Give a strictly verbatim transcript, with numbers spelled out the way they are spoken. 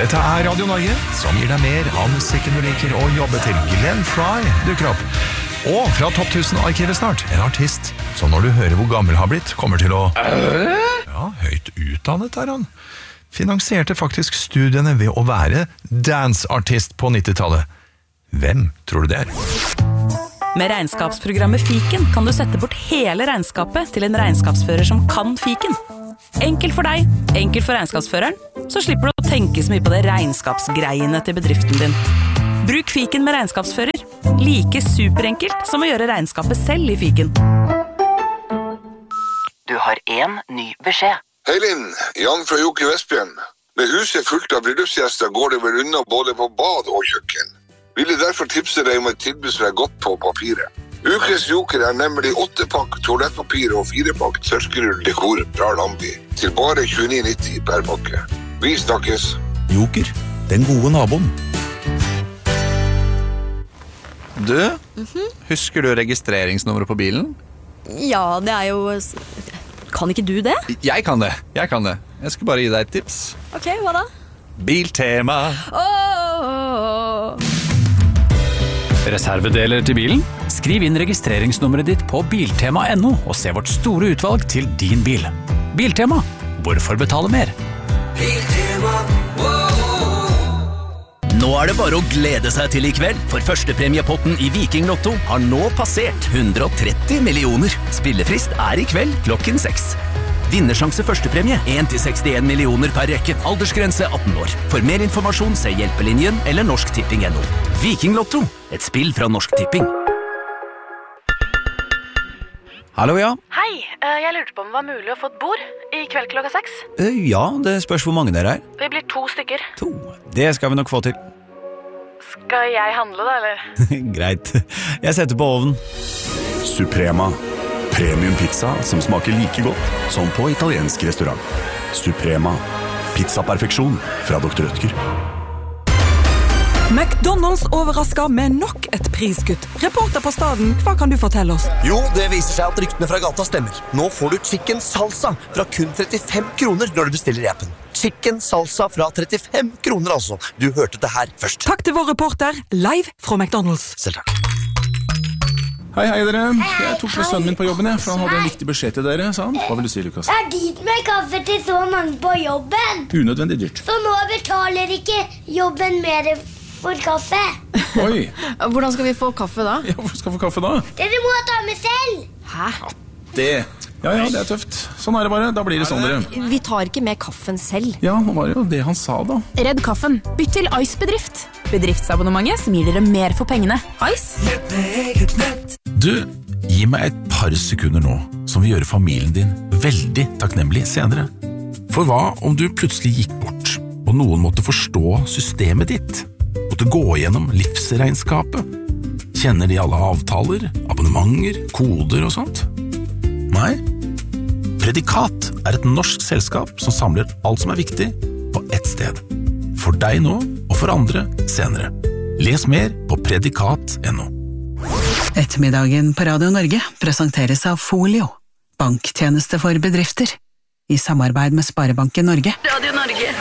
Dette er Radio Norge, som gir deg mer av musikken du liker å jobbe til. Glenn Fry dukker opp. Og fra Topp tusen-arkivet snart, en artist som når du hører hvor gammel har blitt, kommer til å... Ja, høyt utdannet er han. Finansierte faktisk studiene ved å være dance-artist på nittitallet. Hvem tror du det er? Med regnskapsprogrammet Fiken kan du sette bort hele regnskapet til en regnskapsfører som kan Fiken. Enkelt for deg, enkelt for regnskapsføreren, så slipper du å tenke så mye på det regnskapsgreiene til bedriften din. Bruk Fiken med regnskapsfører. Like superenkelt som å gjøre regnskapet selv i Fiken. Du har en ny beskjed. Hei Linn, Jan fra Joker Vestbjørn. Med huset fullt av bryllupsgjester går det vel unna både på bad og kjøkken. Ville derfor tipse deg om et tilbud som er godt på papiret. Ukens Joker er nemlig åttepakk toalettpapir og firepakk tørkerull dekor fra Lambi til bare tjueni nitti per pakke. Vi snakkes. Joker, den gode naboen. Du, mm-hmm. Husker du registreringsnummeret på bilen? Ja, det er jo... Kan ikke du det? Jeg kan det, jeg kan det. Jeg skal bare gi deg et tips. Ok, hva da? Biltema. Åh! Reservedeler til bilen? Skriv inn registreringsnummeret ditt på biltema punktum no og se vårt store utvalg til din bil. Biltema. Hvorfor betale mer? Biltema. Nå er det bare å glede seg til i kveld, for førstepremiepotten i Viking Lotto har nå passert hundre og tretti millioner. Spillefrist er i kveld klokken seks. Vinnersjanse førstepremie en til sekstien millioner per rekke. Aldersgrense atten år. For mer informasjon se Hjelpelinjen eller Norsk Tipping punktum no. Viking Lotto, et spill fra Norsk Tipping. Hallo, ja. Hei, jeg lurte på om det var mulig å få et bord i kveld klokka seks. Ja, det spørs hvor mange dere er. Vi blir to stykker. To. Det skal vi nok få til. Skal jeg handle da, eller? Greit. Jeg setter på ovnen. Suprema. Premium pizza som smaker like godt som på italiensk restaurant. Suprema. Pizzaperfeksjon fra doktor Rødtger. McDonald's overrasker med nok et priskutt. Reporter på staden, hva kan du fortelle oss? Jo, det viser seg at ryktene fra gata stemmer. Nå får du chicken salsa fra kun trettifem kroner når du bestiller i appen. Chicken salsa fra trettifem kroner altså. Du hørte det her først. Takk til vår reporter, live fra McDonald's. Selv takk. Hei, hei dere. Jeg tok med sønnen min på jobben, jeg, for han hadde en viktig beskjed til dere, sa han. Hva vil du si, Lukas? Det er dyrt med kaffe til så mange på jobben. Unødvendig dyrt. Så nå betaler ikke jobben mer for kaffe. Oi. Hvordan skal vi få kaffe da? Ja, hvor skal vi få kaffe da? Dere må ta med selv. Hæ? Ja, det... Ja, ja, det er tøft. Sånn er det bare. Da blir det sånn, dere. Vi tar ikke med kaffen selv. Ja, nå var det jo det han sa da. Redd kaffen. Bytt til Ice Bedrift. Bedriftsabonnementet som gir dere mer for pengene. Ice. Du, gi meg et par sekunder nå, som vil gjøre familien din veldig takknemlig senere. For hva om du plutselig gikk bort, og noen måtte forstå systemet ditt? Måtte gå gjennom livsregnskapet? Kjenner de alle avtaler, abonnementer, koder og sånt? Nei? Predikat er et norsk selskap som samler alt som er viktig på ett sted. For deg nå, og for andre senere. Les mer på predikat punktum no. Ettermiddagen på Radio Norge presenteres av Folio, banktjeneste for bedrifter, i samarbeid med Sparebanken Norge. Radio Norge.